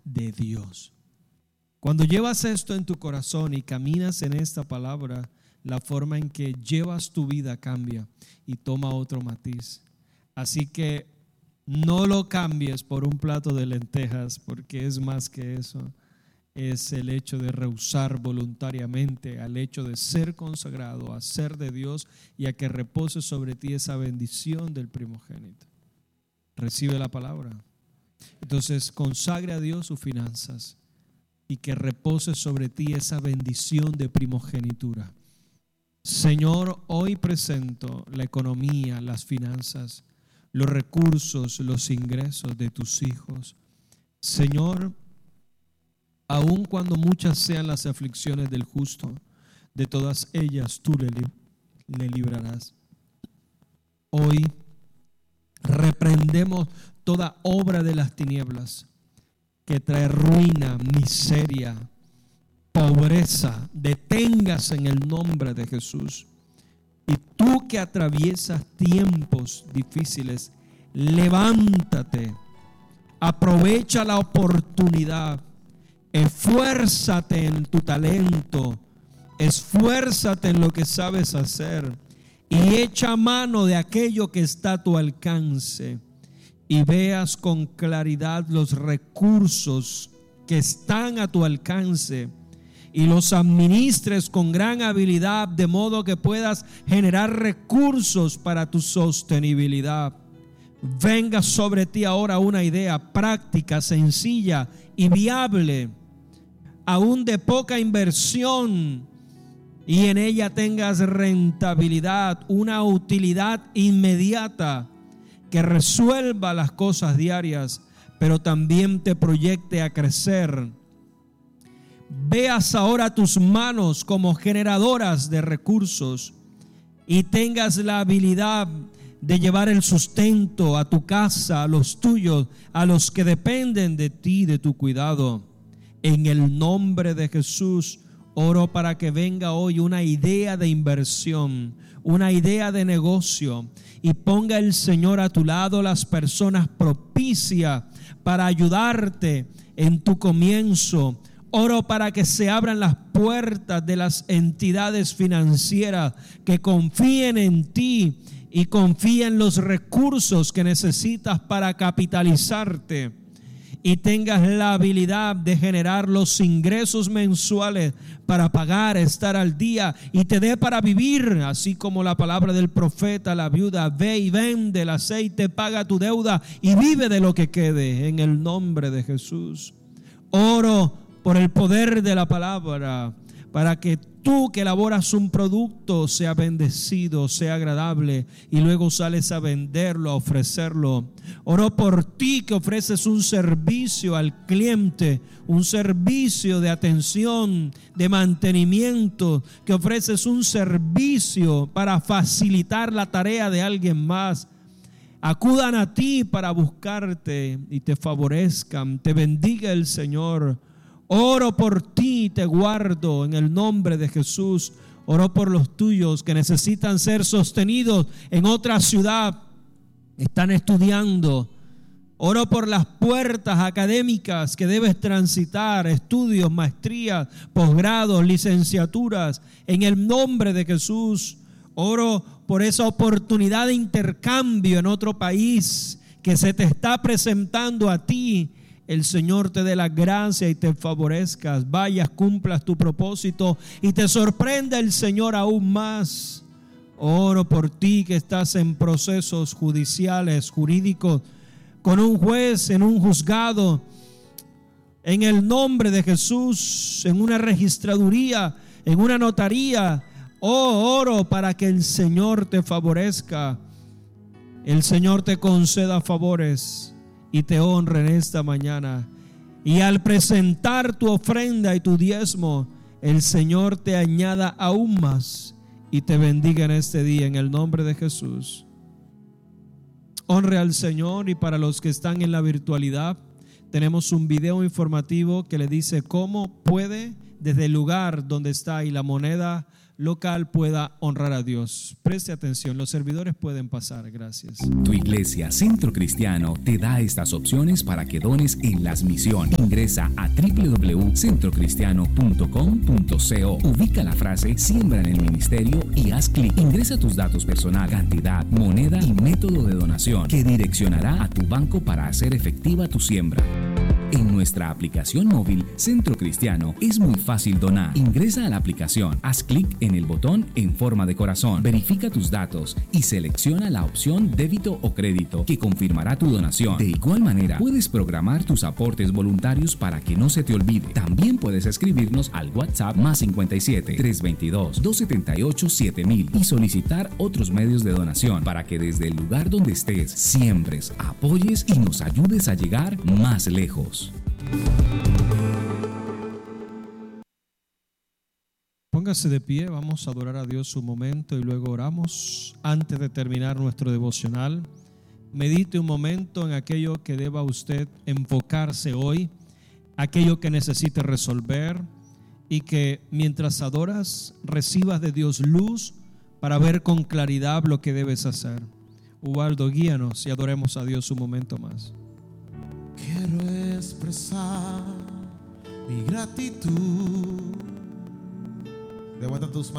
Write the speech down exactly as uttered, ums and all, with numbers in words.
de Dios. Cuando llevas esto en tu corazón y caminas en esta palabra, la forma en que llevas tu vida cambia y toma otro matiz. Así que no lo cambies por un plato de lentejas, porque es más que eso. Es el hecho de rehusar voluntariamente al hecho de ser consagrado, a ser de Dios y a que repose sobre ti esa bendición del primogénito. Recibe la palabra. Entonces consagre a Dios sus finanzas y que repose sobre ti esa bendición de primogenitura. Señor, hoy presento la economía, las finanzas, los recursos, los ingresos de tus hijos. Señor, aun cuando muchas sean las aflicciones del justo, de todas ellas tú le, le librarás. Hoy reprendemos toda obra de las tinieblas que trae ruina, miseria, pobreza. Deténgase en el nombre de Jesús. Y tú que atraviesas tiempos difíciles, levántate, aprovecha la oportunidad, esfuérzate en tu talento, esfuérzate en lo que sabes hacer y echa mano de aquello que está a tu alcance y veas con claridad los recursos que están a tu alcance y los administres con gran habilidad, de modo que puedas generar recursos para tu sostenibilidad. Venga sobre ti ahora una idea práctica, sencilla y viable, aún de poca inversión, y en ella tengas rentabilidad, una utilidad inmediata que resuelva las cosas diarias, pero también te proyecte a crecer. Veas ahora tus manos como generadoras de recursos y tengas la habilidad de llevar el sustento a tu casa, a los tuyos, a los que dependen de ti, de tu cuidado. En el nombre de Jesús, oro para que venga hoy una idea de inversión, una idea de negocio, y ponga el Señor a tu lado las personas propicias para ayudarte en tu comienzo. Oro para que se abran las puertas de las entidades financieras que confíen en ti y confíen en los recursos que necesitas para capitalizarte, y tengas la habilidad de generar los ingresos mensuales para pagar, estar al día, y te dé para vivir, así como la palabra del profeta, la viuda: ve y vende el aceite, paga tu deuda y vive de lo que quede, en el nombre de Jesús. Oro por el poder de la palabra, para que tú que elaboras un producto sea bendecido, sea agradable, y luego sales a venderlo, a ofrecerlo. Oro por ti que ofreces un servicio al cliente, un servicio de atención, de mantenimiento, que ofreces un servicio para facilitar la tarea de alguien más. Acudan a ti para buscarte y te favorezcan. Te bendiga el Señor. Oro por ti y te guardo en el nombre de Jesús. Oro por los tuyos que necesitan ser sostenidos en otra ciudad, están estudiando. Oro por las puertas académicas que debes transitar, estudios, maestrías, posgrados, licenciaturas, en el nombre de Jesús. Oro por esa oportunidad de intercambio en otro país que se te está presentando a ti. El Señor te dé la gracia y te favorezcas, vayas, cumplas tu propósito y te sorprenda el Señor aún más. Oro por ti que estás en procesos judiciales, jurídicos, con un juez en un juzgado, en el nombre de Jesús, en una registraduría, en una notaría. Oh, oro para que el Señor te favorezca, el Señor te conceda favores y te honre en esta mañana. Y al presentar tu ofrenda y tu diezmo, el Señor te añada aún más y te bendiga en este día, en el nombre de Jesús. Honre al Señor. Y para los que están en la virtualidad, tenemos un video informativo que le dice cómo puede desde el lugar donde está y la moneda local pueda honrar a Dios. Preste atención, los servidores pueden pasar, gracias. Tu iglesia Centro Cristiano te da estas opciones para que dones en las misiones. Ingresa a doble u doble u doble u punto centro cristiano punto com punto co. Ubica la frase Siembra en el Ministerio y haz clic. Ingresa tus datos personal, cantidad, moneda y método de donación que direccionará a tu banco para hacer efectiva tu siembra. En nuestra aplicación móvil Centro Cristiano es muy fácil donar. Ingresa a la aplicación, haz clic en el botón en forma de corazón, verifica tus datos y selecciona la opción débito o crédito que confirmará tu donación. De igual manera, puedes programar tus aportes voluntarios para que no se te olvide. También puedes escribirnos al WhatsApp más cincuenta y siete, trescientos veintidós, doscientos setenta y ocho, siete mil y solicitar otros medios de donación para que desde el lugar donde estés siembres, apoyes y nos ayudes a llegar más lejos. Póngase de pie, vamos a adorar a Dios un momento y luego oramos. Antes de terminar nuestro devocional, medite un momento en aquello que deba usted enfocarse hoy, aquello que necesite resolver, y que mientras adoras recibas de Dios luz para ver con claridad lo que debes hacer. Ubaldo, guíanos y adoremos a Dios un momento más. Quiero expresar mi gratitud. Levanta tus manos.